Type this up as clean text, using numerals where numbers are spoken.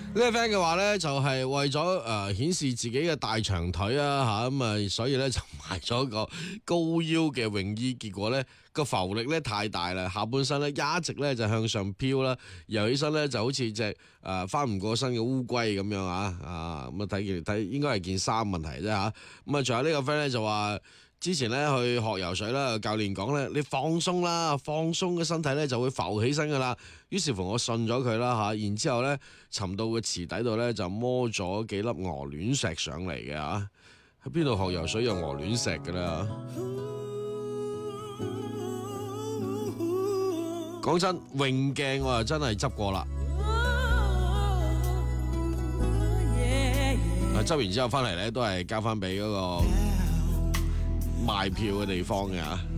呢個 friend 嘅話咧，就係為咗顯示自己嘅大長腿啊咁啊，所以咧就買咗個高腰嘅泳衣，結果咧個浮力咧太大啦，下半身咧一直咧就向上飄啦，游起身咧就好似隻翻唔過身嘅烏龜咁樣咁啊睇應該係件衫問題啫嚇，咁啊仲有呢個 friend 咧就話。之前咧去學游水啦，教練講咧，你放鬆啦，放鬆嘅身體咧就會浮起身噶啦。於是乎我信咗佢啦然之後咧沉到個池底度咧就摸咗幾粒鵝卵石上嚟嘅喺邊度學游水有鵝卵石噶啦？講真，泳鏡我又真係執過啦。執完之後翻嚟咧都係交翻俾嗰個賣票嘅地方嘅